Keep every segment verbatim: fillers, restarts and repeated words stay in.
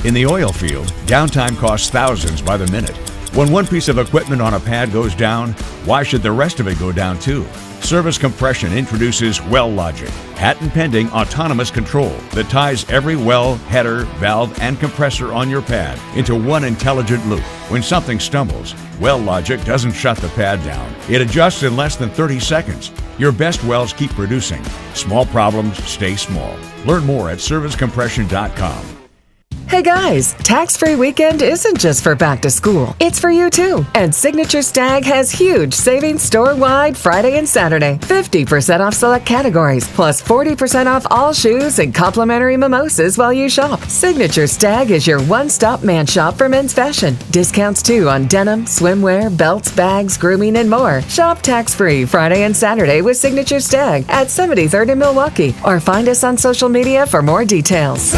In the oil field, downtime costs thousands by the minute. When one piece of equipment on a pad goes down, why should the rest of it go down too? Service Compression introduces WellLogic, patent-pending autonomous control that ties every well, header, valve, and compressor on your pad into one intelligent loop. When something stumbles, WellLogic doesn't shut the pad down. It adjusts in less than thirty seconds. Your best wells keep producing. Small problems stay small. Learn more at service compression dot com. Hey guys, tax-free weekend isn't just for back to school. It's for you too. And Signature Stag has huge savings store-wide Friday and Saturday. fifty percent off select categories, plus forty percent off all shoes and complimentary mimosas while you shop. Signature Stag is your one-stop man shop for men's fashion. Discounts too on denim, swimwear, belts, bags, grooming, and more. Shop tax-free Friday and Saturday with Signature Stag at seventy-third in Milwaukee. Or find us on social media for more details.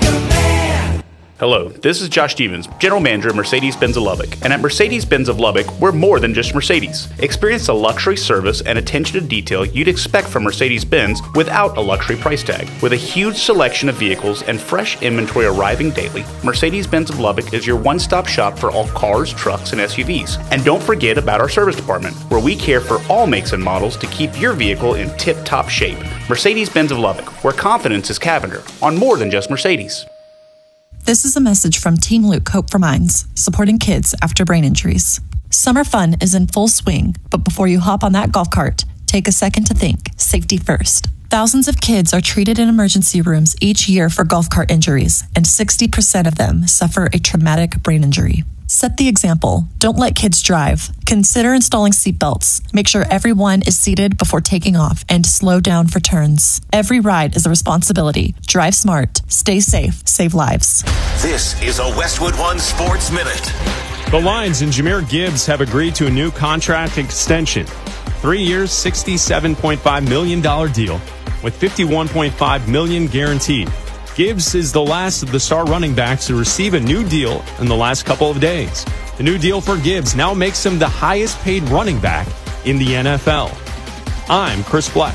Hello, this is Josh Stevens, General Manager of Mercedes-Benz of Lubbock. And at Mercedes-Benz of Lubbock, we're more than just Mercedes. Experience the luxury service and attention to detail you'd expect from Mercedes-Benz without a luxury price tag. With a huge selection of vehicles and fresh inventory arriving daily, Mercedes-Benz of Lubbock is your one-stop shop for all cars, trucks, and S U Vs. And don't forget about our service department, where we care for all makes and models to keep your vehicle in tip-top shape. Mercedes-Benz of Lubbock, where confidence is Cavender, on more than just Mercedes. This is a message from Team Luke Hope for Minds, supporting kids after brain injuries. Summer fun is in full swing, but before you hop on that golf cart, take a second to think. Safety first. Thousands of kids are treated in emergency rooms each year for golf cart injuries, and sixty percent of them suffer a traumatic brain injury. Set the example. Don't let kids drive. Consider installing seatbelts. Make sure everyone is seated before taking off, and slow down for turns. Every ride is a responsibility. Drive smart. Stay safe. Save lives. This is a Westwood One Sports Minute. The Lions and Jahmyr Gibbs have agreed to a new contract extension. Three years, sixty-seven point five million dollars deal with fifty-one point five million dollars guaranteed. Gibbs is the last of the star running backs to receive a new deal in the last couple of days. The new deal for Gibbs now makes him the highest paid running back in the N F L. I'm Chris Black.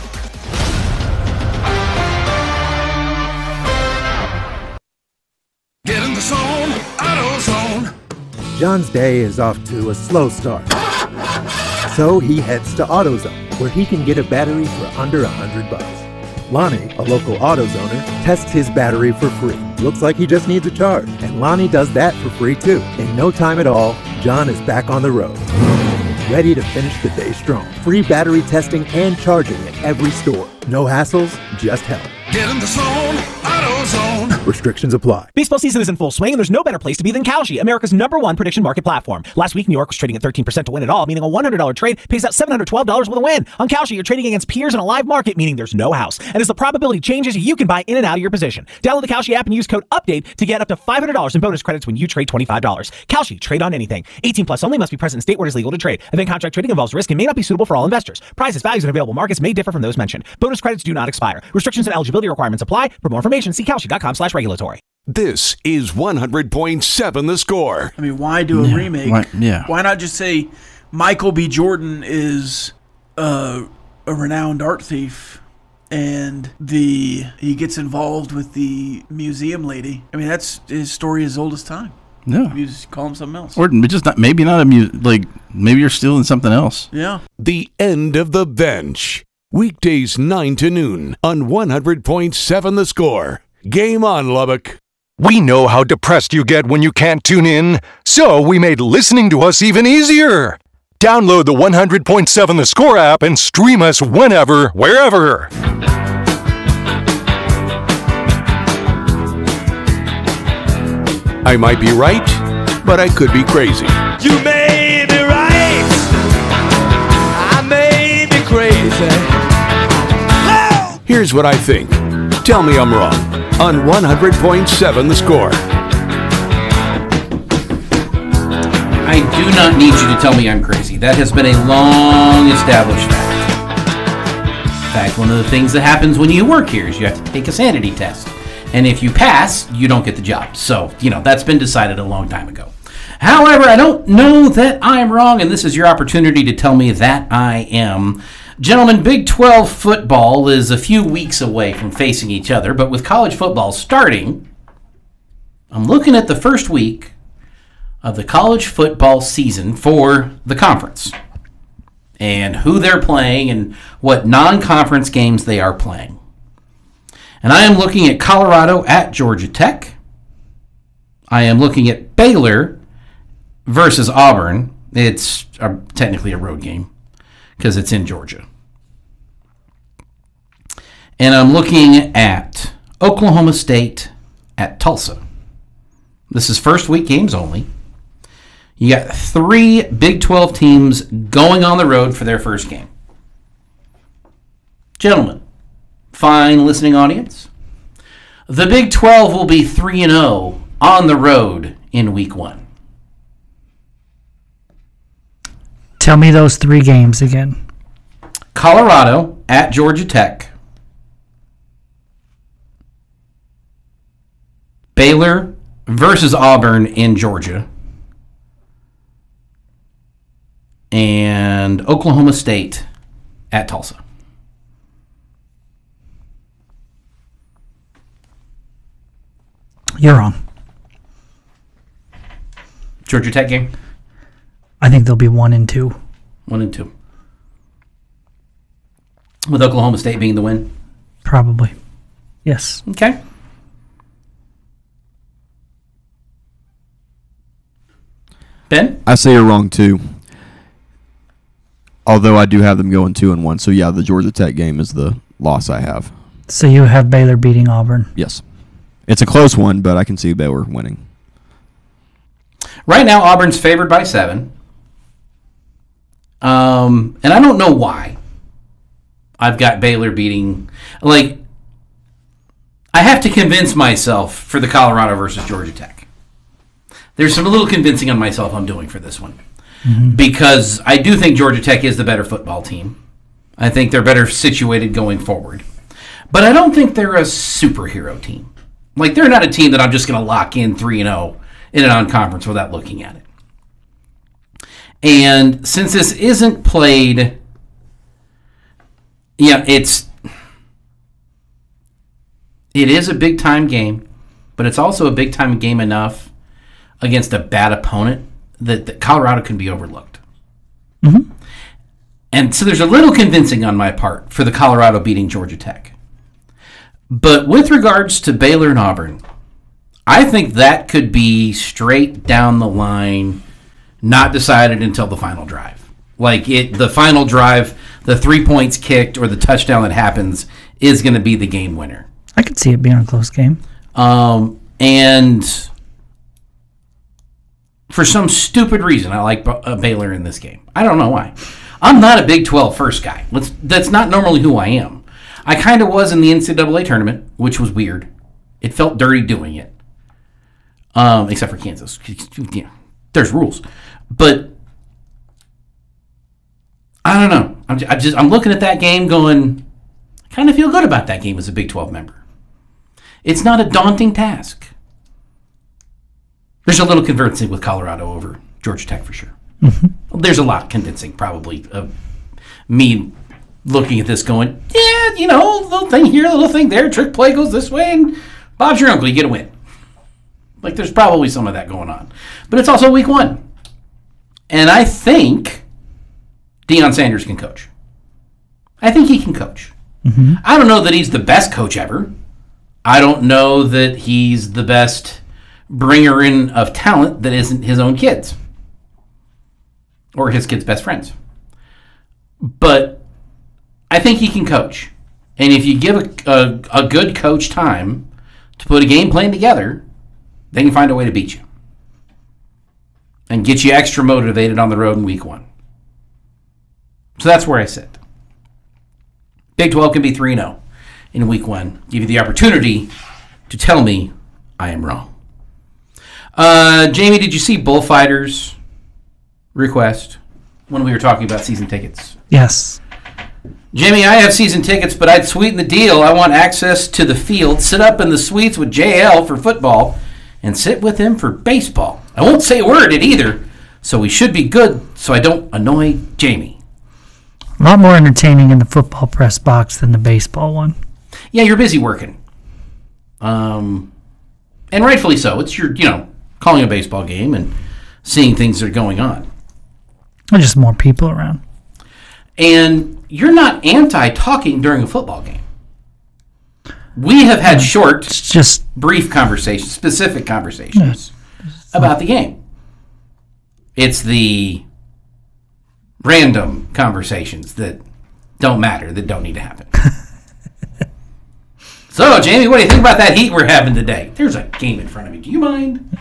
Get in the zone, AutoZone. John's day is off to a slow start. So he heads to AutoZone, where he can get a battery for under a hundred bucks. Lonnie, a local AutoZoner, tests his battery for free. Looks like he just needs a charge, and Lonnie does that for free too. In no time at all, John is back on the road, ready to finish the day strong. Free battery testing and charging at every store. No hassles, just help. Get in the zone, AutoZone. Restrictions apply. Baseball season is in full swing, and there's no better place to be than Kalshi, America's number one prediction market platform. Last week, New York was trading at thirteen percent to win it all, meaning a one hundred dollars trade pays out seven hundred twelve dollars with a win. On Kalshi, you're trading against peers in a live market, meaning there's no house. And as the probability changes, you can buy in and out of your position. Download the Kalshi app and use code UPDATE to get up to five hundred dollars in bonus credits when you trade twenty-five dollars. Kalshi, trade on anything. eighteen plus only, must be present in state where it is legal to trade. Event contract trading involves risk and may not be suitable for all investors. Prices, values, and available markets may differ from those mentioned. Bonus credits do not expire. Restrictions and eligibility requirements apply. For more information, see kalshi dot com slash regulatory. This is one hundred point seven The Score. I mean, why do a yeah, remake? Why, yeah. Why not just say Michael B. Jordan is uh, a renowned art thief and the he gets involved with the museum lady? I mean, that's his story as old as time. Yeah. You just call him something else. Or just not, maybe not a mu- like maybe you're stealing something else. Yeah. The End of the Bench. Weekdays nine to noon on one hundred point seven The Score. Game on, Lubbock. We know how depressed you get when you can't tune in, so we made listening to us even easier. Download the one hundred point seven The Score app and stream us whenever, wherever. I might be right, but I could be crazy. You may be right. I may be crazy. Here's what I think. Tell me I'm wrong on one hundred point seven The Score. I do not need you to tell me I'm crazy. That has been a long established fact. In fact, one of the things that happens when you work here is you have to take a sanity test. And if you pass, you don't get the job. So, you know, that's been decided a long time ago. However, I don't know that I'm wrong, and this is your opportunity to tell me that I am. Gentlemen, Big twelve football is a few weeks away from facing each other, but with college football starting I'm looking at the first week of the college football season for the conference and who they're playing and what non-conference games they are playing. And I am looking at Colorado at Georgia Tech. I am looking at Baylor versus Auburn. It's uh, technically a road game because it's in Georgia. And I'm looking at Oklahoma State at Tulsa. This is first week games only. You got three Big twelve teams going on the road for their first game. Gentlemen, fine listening audience, the Big twelve will be three and oh on the road in week one. Tell me those three games again. Colorado at Georgia Tech. Baylor versus Auburn in Georgia. And Oklahoma State at Tulsa. You're wrong. Georgia Tech game? I think they'll be one and two. One and two. With Oklahoma State being the win? Probably. Yes. Okay. Ben? I say you're wrong too. Although I do have them going two and one. So yeah, the Georgia Tech game is the loss I have. So you have Baylor beating Auburn? Yes. It's a close one, but I can see Baylor winning. Right now, Auburn's favored by seven. Um, and I don't know why. I've got Baylor beating... Like, I have to convince myself for the Colorado versus Georgia Tech. There's some little convincing on myself I'm doing for this one. Mm-hmm. Because I do think Georgia Tech is the better football team. I think they're better situated going forward. But I don't think they're a superhero team. Like, they're not a team that I'm just going to lock in three and oh in a non-conference without looking at it. And since this isn't played, yeah, it's it is a big-time game, but it's also a big-time game enough against a bad opponent that, that Colorado can be overlooked. Mm-hmm. And so there's a little convincing on my part for the Colorado beating Georgia Tech. But with regards to Baylor and Auburn, I think that could be straight down the line, not decided until the final drive. Like it, the final drive, the three points kicked or the touchdown that happens is going to be the game winner. I could see it being a close game. Um, and for some stupid reason, I like uh, Baylor in this game. I don't know why. I'm not a Big twelve first guy. Let's, that's not normally who I am. I kind of was in the N C double A tournament, which was weird. It felt dirty doing it. Um, except for Kansas. Yeah, there's rules. But I don't know. I'm just, I'm just I'm looking at that game going, I kind of feel good about that game as a Big twelve member. It's not a daunting task. There's a little convincing with Colorado over Georgia Tech for sure. Mm-hmm. There's a lot convincing probably of me looking at this going, yeah, you know, little thing here, little thing there, trick play goes this way, and Bob's your uncle, you get a win. Like, there's probably some of that going on. But it's also week one. And I think Deion Sanders can coach. I think he can coach. Mm-hmm. I don't know that he's the best coach ever. I don't know that he's the best bringer in of talent that isn't his own kids. Or his kids' best friends. But I think he can coach. And if you give a, a, a good coach time to put a game plan together, they can find a way to beat you. And get you extra motivated on the road in week one. So that's where I sit. Big twelve can be three and oh in week one. Give you the opportunity to tell me I am wrong. Uh, Jamie, did you see Bullfighters' request when we were talking about season tickets? Yes. Jimmy, I have season tickets, but I'd sweeten the deal. I want access to the field, sit up in the suites with J L for football, and sit with him for baseball. I won't say a word at either, so we should be good so I don't annoy Jamie. A lot more entertaining in the football press box than the baseball one. Yeah, you're busy working. Um, And rightfully so. It's your, you know, calling a baseball game and seeing things that are going on. There's just more people around. And you're not anti-talking during a football game. We have had short, just brief conversations, specific conversations yeah. about the game. It's the random conversations that don't matter, that don't need to happen. So, Jamie, what do you think about that heat we're having today? There's a game in front of me. Do you mind?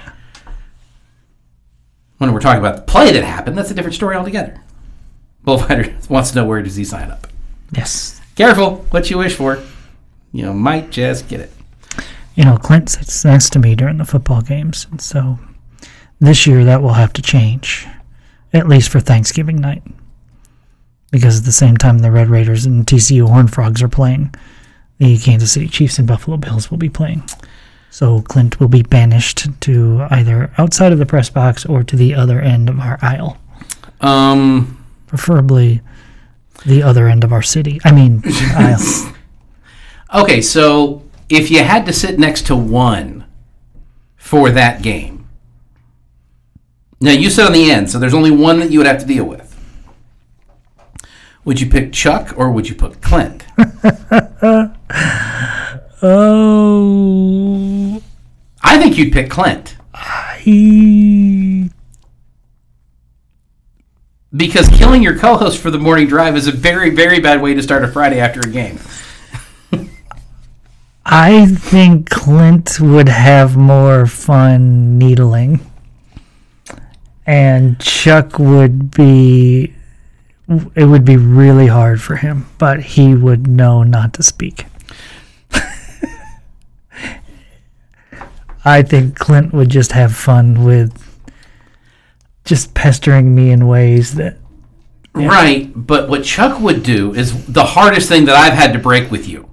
When we're talking about the play that happened, that's a different story altogether. Bullfighter wants to know, where does he sign up? Yes. Careful what you wish for. You know, might just get it. You know, Clint sits next to me during the football games, and so this year that will have to change, at least for Thanksgiving night. Because at the same time the Red Raiders and T C U Horned Frogs are playing, the Kansas City Chiefs and Buffalo Bills will be playing. So Clint will be banished to either outside of the press box or to the other end of our aisle. Um, Preferably the other end of our city. I mean, aisle. Okay, so if you had to sit next to one for that game, now you sit on the end, so there's only one that you would have to deal with. Would you pick Chuck or would you pick Clint? Oh. I think you'd pick Clint. I... Because killing your co-host for the morning drive is a very, very bad way to start a Friday after a game. I think Clint would have more fun needling. And Chuck would be... It would be really hard for him, but he would know not to speak. I think Clint would just have fun with just pestering me in ways that... Yeah. Right, but what Chuck would do is the hardest thing that I've had to break with you.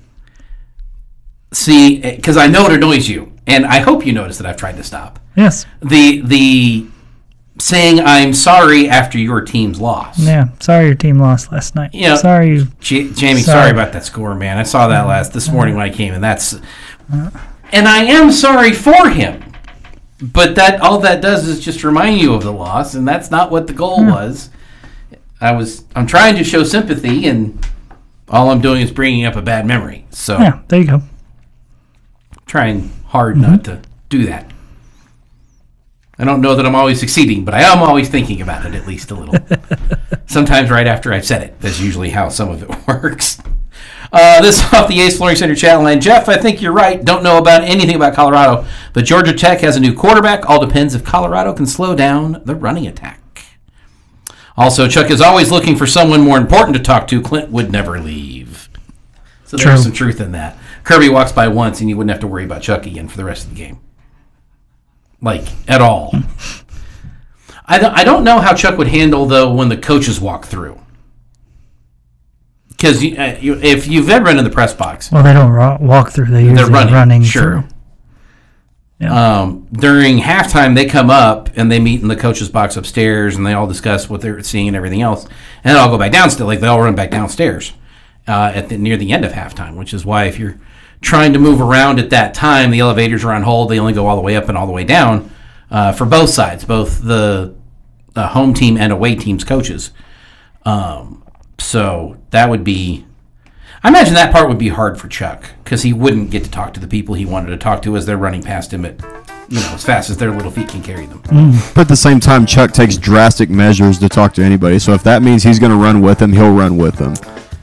See, because I know it annoys you, and I hope you notice that I've tried to stop. Yes. The the saying I'm sorry after your team's loss. Yeah, sorry your team lost last night. You know, sorry you... J- Jamie, sorry. sorry about that score, man. I saw that last this morning when I came in. That's... And I am sorry for him. But that all that does is just remind you of the loss, and that's not what the goal yeah. was. I was I'm trying to show sympathy, and all I'm doing is bringing up a bad memory. So yeah, there you go. Trying hard mm-hmm. not to do that. I don't know that I'm always succeeding, but I am always thinking about it at least a little. Sometimes right after I've said it. That's usually how some of it works. Uh, this off the Ace Flooring Center chat line. Jeff, I think you're right. Don't know about anything about Colorado, but Georgia Tech has a new quarterback. All depends if Colorado can slow down the running attack. Also, Chuck is always looking for someone more important to talk to. Clint would never leave. So there's some truth in that. Kirby walks by once, and you wouldn't have to worry about Chuck again for the rest of the game. Like, at all. I don't, I don't know how Chuck would handle, though, when the coaches walk through. Because you, uh, you, if you've ever been in the press box... Well, they don't ro- walk through. They're usually running, running sure. through. Yeah. Um, during halftime, they come up, and they meet in the coaches' box upstairs, and they all discuss what they're seeing and everything else. And then I'll go back downstairs. Like, they all run back downstairs uh, at the, near the end of halftime, which is why if you're trying to move around at that time, the elevators are on hold. They only go all the way up and all the way down uh, for both sides, both the, the home team and away team's coaches. Um, so that would be... I imagine that part would be hard for Chuck because he wouldn't get to talk to the people he wanted to talk to as they're running past him at, you know, as fast as their little feet can carry them. Mm. But at the same time, Chuck takes drastic measures to talk to anybody. So if that means he's going to run with them, he'll run with them.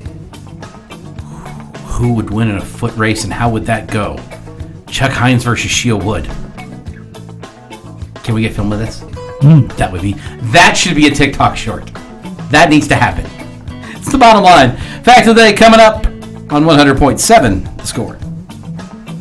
Who would win in a foot race and how would that go? Chuck Hines versus Shea Wood. Can we get film of this? Mm. That would be. That should be a TikTok short. That needs to happen. It's the bottom line. Fact of the day coming up on one hundred point seven The Score.